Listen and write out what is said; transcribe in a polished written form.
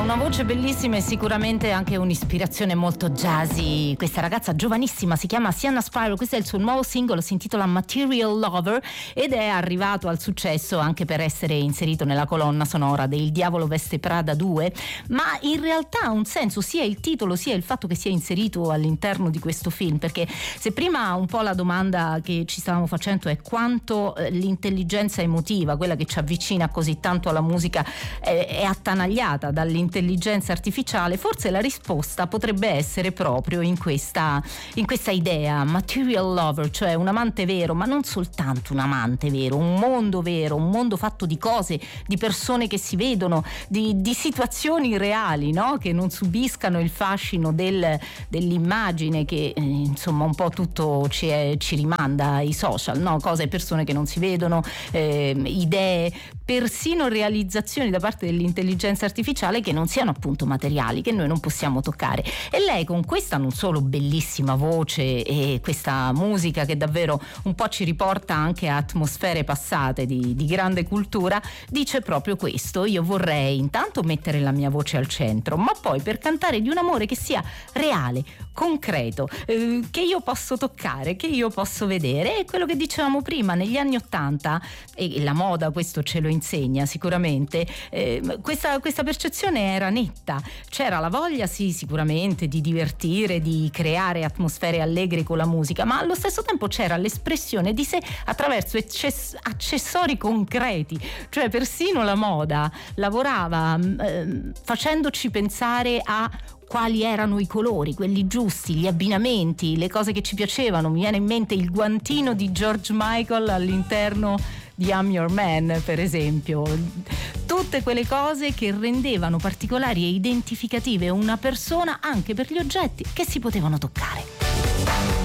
una voce bellissima e sicuramente anche un'ispirazione molto jazzy. Questa ragazza giovanissima si chiama Sienna Spiro, questo è il suo nuovo singolo, si intitola Material Lover ed è arrivato al successo anche per essere inserito nella colonna sonora del Diavolo Veste Prada 2, ma in realtà ha un senso sia il titolo sia il fatto che sia inserito all'interno di questo film, perché se prima un po' la domanda che ci stavamo facendo è quanto l'intelligenza emotiva, quella che ci avvicina così tanto alla musica, è attanagliata dall'intelligenza artificiale, forse la risposta potrebbe essere proprio in questa idea material lover, cioè un amante vero, ma non soltanto un amante vero, un mondo fatto di cose, di persone che si vedono, di situazioni reali, no? Che non subiscano il fascino dell'immagine che insomma un po' tutto ci rimanda ai social, no? Cose e persone che non si vedono, idee, persino realizzazioni da parte dell'intelligenza artificiale che non siano appunto materiali, che noi non possiamo toccare. E lei con questa non solo bellissima voce e questa musica che davvero un po' ci riporta anche a atmosfere passate di grande cultura, dice proprio questo: io vorrei intanto mettere la mia voce al centro, ma poi per cantare di un amore che sia reale, concreto, che io posso toccare, che io posso vedere. E quello che dicevamo prima, negli anni '80, e la moda questo ce lo insegna sicuramente, questa percezione era netta, c'era la voglia sì sicuramente di divertire, di creare atmosfere allegre con la musica, ma allo stesso tempo c'era l'espressione di sé attraverso accessori concreti, cioè persino la moda lavorava facendoci pensare a quali erano i colori, quelli giusti, gli abbinamenti, le cose che ci piacevano. Mi viene in mente il guantino di George Michael all'interno di I'm Your Man, per esempio. Tutte quelle cose che rendevano particolari e identificative una persona anche per gli oggetti che si potevano toccare.